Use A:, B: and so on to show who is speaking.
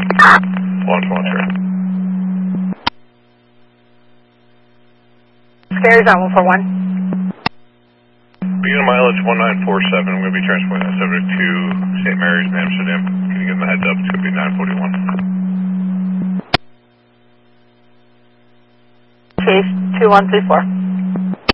A: Scary's on 141.
B: Beginning mileage 1947, I'm going to be transporting that subject to St. Mary's, Amsterdam. Can you give them a heads up? It's going to be 941.
A: Case 2134.